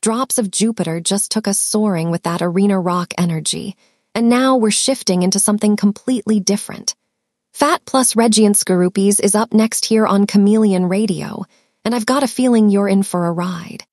Drops of Jupiter just took us soaring with that arena rock energy, and now we're shifting into something completely different. Fat plus Reggie and Skorupi's is up next here on Chameleon Radio, and I've got a feeling you're in for a ride.